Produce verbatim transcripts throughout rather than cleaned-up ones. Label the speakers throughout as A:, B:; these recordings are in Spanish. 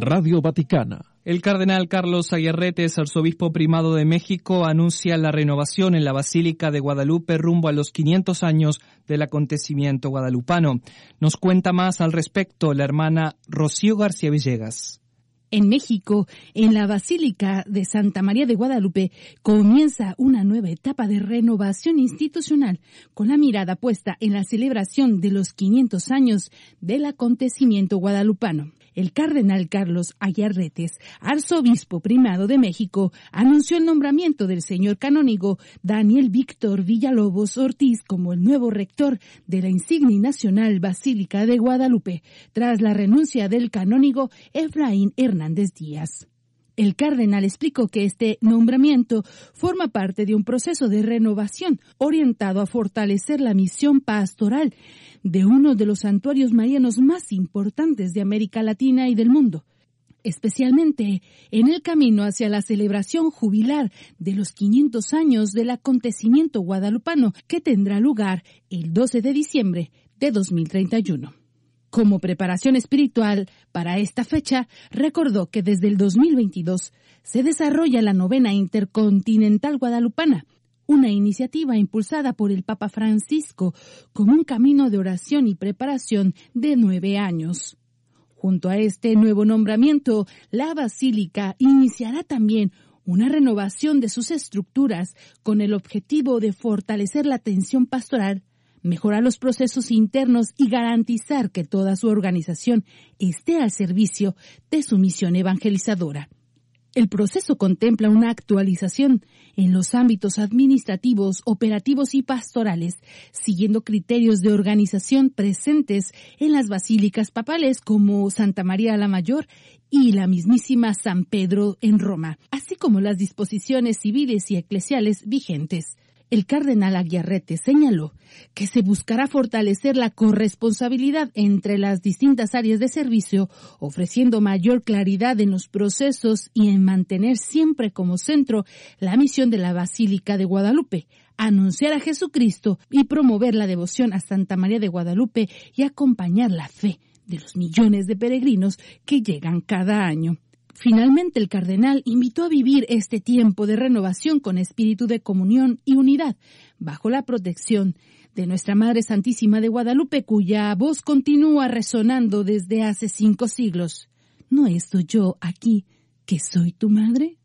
A: Radio Vaticana.
B: El cardenal Carlos Aguirretes, arzobispo primado de México, anuncia la renovación en la Basílica de Guadalupe rumbo a los quinientos años del acontecimiento guadalupano. Nos cuenta más al respecto la hermana Rocío García Villegas.
C: En México, en la Basílica de Santa María de Guadalupe, comienza una nueva etapa de renovación institucional, con la mirada puesta en la celebración de los quinientos años del acontecimiento guadalupano. El cardenal Carlos Aguirretes, arzobispo primado de México, anunció el nombramiento del señor canónigo Daniel Víctor Villalobos Ortiz como el nuevo rector de la insigne y nacional Basílica de Guadalupe, tras la renuncia del canónigo Efraín Hernández Díaz. El cardenal explicó que este nombramiento forma parte de un proceso de renovación orientado a fortalecer la misión pastoral de uno de los santuarios marianos más importantes de América Latina y del mundo, especialmente en el camino hacia la celebración jubilar de los quinientos años del acontecimiento guadalupano que tendrá lugar el doce de diciembre de dos mil treinta y uno. Como preparación espiritual para esta fecha, recordó que desde el dos mil veintidós se desarrolla la novena intercontinental guadalupana, una iniciativa impulsada por el Papa Francisco como un camino de oración y preparación de nueve años. Junto a este nuevo nombramiento, la Basílica iniciará también una renovación de sus estructuras con el objetivo de fortalecer la atención pastoral, mejorar los procesos internos y garantizar que toda su organización esté al servicio de su misión evangelizadora. El proceso contempla una actualización en los ámbitos administrativos, operativos y pastorales, siguiendo criterios de organización presentes en las basílicas papales como Santa María la Mayor y la mismísima San Pedro en Roma, así como las disposiciones civiles y eclesiales vigentes. El cardenal Aguirretes señaló que se buscará fortalecer la corresponsabilidad entre las distintas áreas de servicio, ofreciendo mayor claridad en los procesos y en mantener siempre como centro la misión de la Basílica de Guadalupe, anunciar a Jesucristo y promover la devoción a Santa María de Guadalupe y acompañar la fe de los millones de peregrinos que llegan cada año. Finalmente, el cardenal invitó a vivir este tiempo de renovación con espíritu de comunión y unidad, bajo la protección de Nuestra Madre Santísima de Guadalupe, cuya voz continúa resonando desde hace cinco siglos. ¿No estoy yo aquí, que soy tu madre?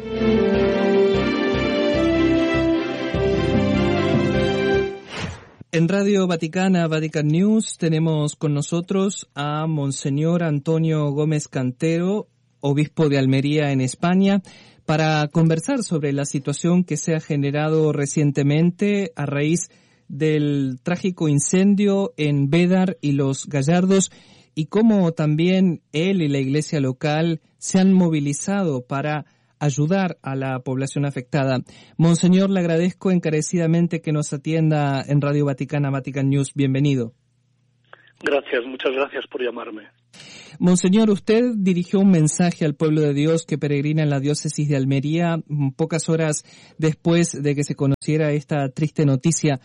B: En Radio Vaticana, Vatican News, tenemos con nosotros a Monseñor Antonio Gómez Cantero, obispo de Almería en España, para conversar sobre la situación que se ha generado recientemente a raíz del trágico incendio en Bédar y Los Gallardos y cómo también él y la iglesia local se han movilizado para ayudar a la población afectada. Monseñor, le agradezco encarecidamente que nos atienda en Radio Vaticana, Vatican News. Bienvenido.
D: Gracias, muchas gracias por llamarme.
B: Monseñor, usted dirigió un mensaje al pueblo de Dios que peregrina en la diócesis de Almería pocas horas después de que se conociera esta triste noticia.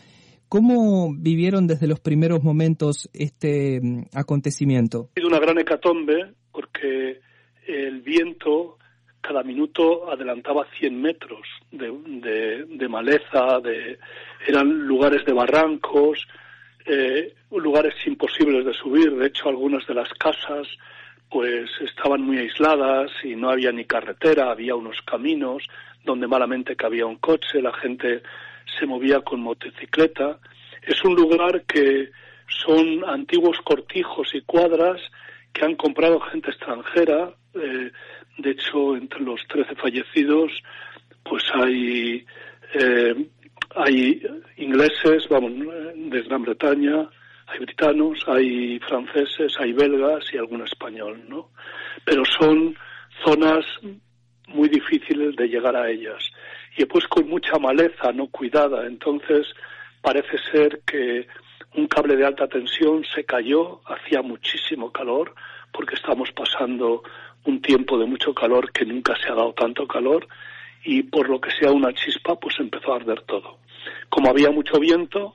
B: ¿Cómo vivieron desde los primeros momentos este acontecimiento?
D: Ha sido una gran hecatombe porque el viento cada minuto adelantaba cien metros de, de, de maleza, de, eran lugares de barrancos, Eh, lugares imposibles de subir. De hecho, algunas de las casas pues estaban muy aisladas y no había ni carretera, había unos caminos donde malamente cabía un coche, la gente se movía con motocicleta. Es un lugar que son antiguos cortijos y cuadras que han comprado gente extranjera. Eh, de hecho, entre los trece fallecidos pues hay eh, Hay ingleses, vamos, de Gran Bretaña, hay britanos, hay franceses, hay belgas y algún español, ¿no? Pero son zonas muy difíciles de llegar a ellas. Y pues con mucha maleza no cuidada. Entonces parece ser que un cable de alta tensión se cayó, hacía muchísimo calor, porque estamos pasando un tiempo de mucho calor que nunca se ha dado tanto calor, y por lo que sea una chispa, pues empezó a arder todo. Como había mucho viento,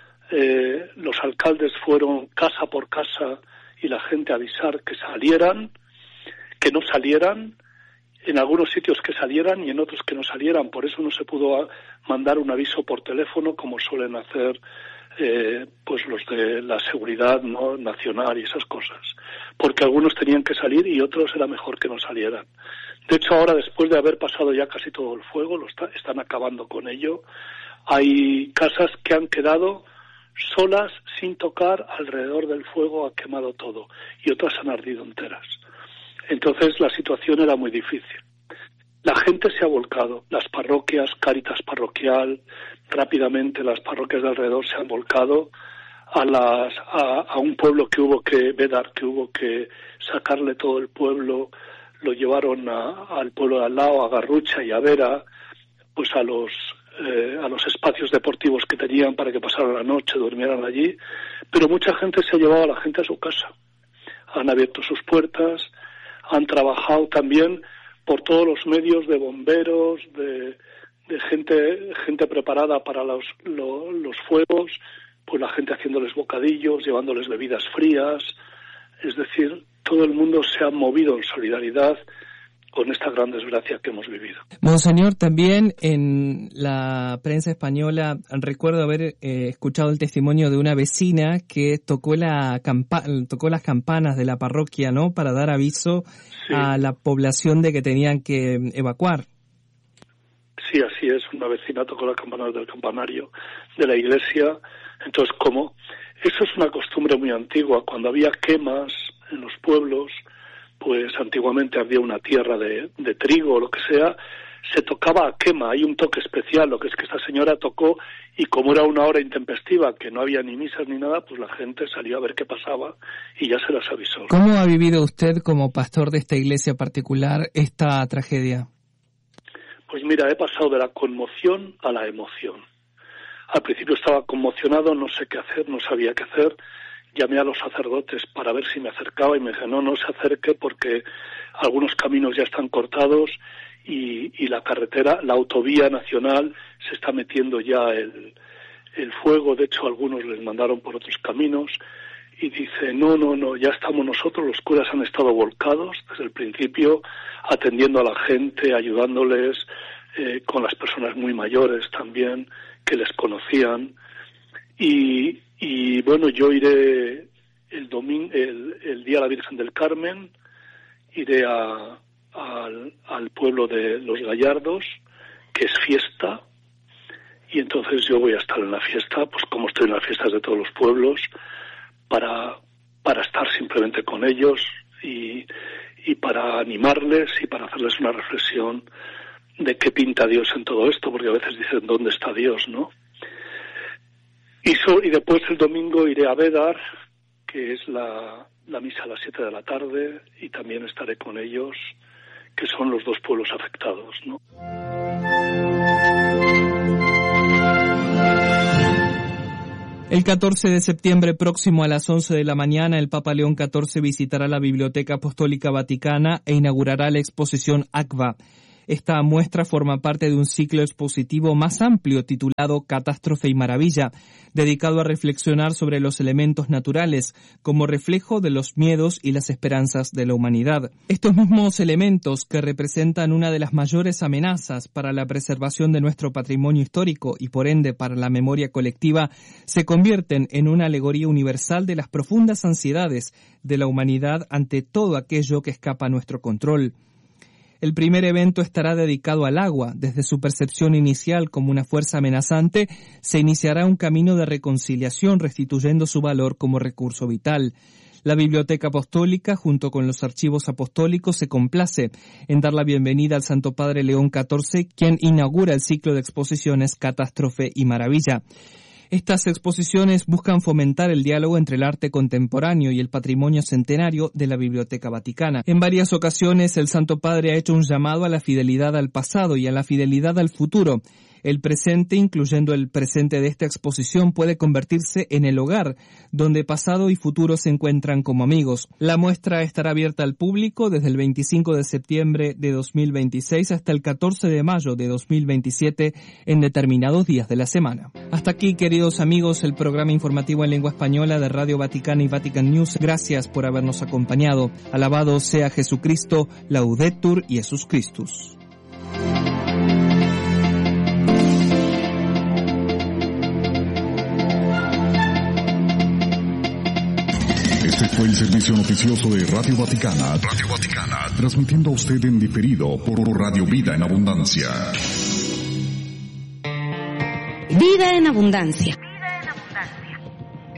D: eh, los alcaldes fueron casa por casa y la gente a avisar que salieran, que no salieran, en algunos sitios que salieran y en otros que no salieran. Por eso no se pudo mandar un aviso por teléfono como suelen hacer eh, pues los de la seguridad, ¿no?, nacional y esas cosas, porque algunos tenían que salir y otros era mejor que no salieran. De hecho, ahora, después de haber pasado ya casi todo el fuego, lo está, están acabando con ello. Hay casas que han quedado solas, sin tocar, alrededor del fuego, ha quemado todo, y otras han ardido enteras. Entonces la situación era muy difícil. La gente se ha volcado, las parroquias, Cáritas parroquial, rápidamente las parroquias de alrededor se han volcado a las a, a un pueblo que hubo que, Bédar, que hubo que sacarle todo el pueblo, lo llevaron a, al pueblo de al lado, a Garrucha y a Vera, pues a los eh, a los espacios deportivos que tenían para que pasaran la noche, durmieran allí, pero mucha gente se ha llevado a la gente a su casa. Han abierto sus puertas, han trabajado también por todos los medios de bomberos, de, de gente gente preparada para los, lo, los fuegos, pues la gente haciéndoles bocadillos, llevándoles bebidas frías. Es decir, todo el mundo se ha movido en solidaridad con esta gran desgracia que hemos vivido.
B: Monseñor, también en la prensa española recuerdo haber eh, escuchado el testimonio de una vecina que tocó la campa- tocó las campanas de la parroquia, ¿no?, para dar aviso sí. a la población de que tenían que evacuar.
D: Sí, así es. Una vecina tocó las campanas del campanario de la iglesia. Entonces, ¿cómo? Eso es una costumbre muy antigua. Cuando había quemas en los pueblos, pues antiguamente había una tierra de, de trigo o lo que sea, se tocaba a quema. Hay un toque especial, lo que es que esta señora tocó, y como era una hora intempestiva, que no había ni misas ni nada, pues la gente salió a ver qué pasaba y ya se las avisó.
B: ¿Cómo ha vivido usted como pastor de esta iglesia particular esta tragedia?
D: Pues mira, he pasado de la conmoción a la emoción. Al principio estaba conmocionado, no sé qué hacer, no sabía qué hacer. Llamé a los sacerdotes para ver si me acercaba y me dije, no, no se acerque porque algunos caminos ya están cortados y, y la carretera, la autovía nacional, se está metiendo ya el, el fuego. De hecho, algunos les mandaron por otros caminos. Y dice, no, no, no, ya estamos nosotros, los curas han estado volcados desde el principio, atendiendo a la gente, ayudándoles, eh, con las personas muy mayores también, que les conocían. Y, y bueno, yo iré el domingo, el, el día de la Virgen del Carmen, iré a, a, al pueblo de Los Gallardos, que es fiesta, y entonces yo voy a estar en la fiesta, pues como estoy en las fiestas de todos los pueblos, para para estar simplemente con ellos y, y para animarles y para hacerles una reflexión de qué pinta Dios en todo esto, porque a veces dicen, ¿dónde está Dios?, ¿no? Y, so, y después el domingo iré a Bédar, que es la, la misa a las siete de la tarde, y también estaré con ellos, que son los dos pueblos afectados, ¿no?
B: El catorce de septiembre próximo a las once de la mañana, el Papa León catorce visitará la Biblioteca Apostólica Vaticana e inaugurará la exposición ACVA. Esta muestra forma parte de un ciclo expositivo más amplio titulado Catástrofe y Maravilla, dedicado a reflexionar sobre los elementos naturales como reflejo de los miedos y las esperanzas de la humanidad. Estos mismos elementos, que representan una de las mayores amenazas para la preservación de nuestro patrimonio histórico y por ende para la memoria colectiva, se convierten en una alegoría universal de las profundas ansiedades de la humanidad ante todo aquello que escapa a nuestro control. El primer evento estará dedicado al agua. Desde su percepción inicial como una fuerza amenazante, se iniciará un camino de reconciliación, restituyendo su valor como recurso vital. La Biblioteca Apostólica, junto con los archivos apostólicos, se complace en dar la bienvenida al Santo Padre León catorce, quien inaugura el ciclo de exposiciones Catástrofe y Maravilla. Estas exposiciones buscan fomentar el diálogo entre el arte contemporáneo y el patrimonio centenario de la Biblioteca Vaticana. En varias ocasiones, el Santo Padre ha hecho un llamado a la fidelidad al pasado y a la fidelidad al futuro. El presente, incluyendo el presente de esta exposición, puede convertirse en el hogar, donde pasado y futuro se encuentran como amigos. La muestra estará abierta al público desde el veinticinco de septiembre de dos mil veintiséis hasta el catorce de mayo de dos mil veintisiete en determinados días de la semana. Hasta aquí, queridos amigos, el programa informativo en lengua española de Radio Vaticana y Vatican News. Gracias por habernos acompañado. Alabado sea Jesucristo, Laudetur Jesus Christus.
A: Este fue el servicio noticioso de Radio Vaticana, Radio Vaticana, transmitiendo a usted en diferido por Radio Vida en Abundancia.
E: Vida en Abundancia.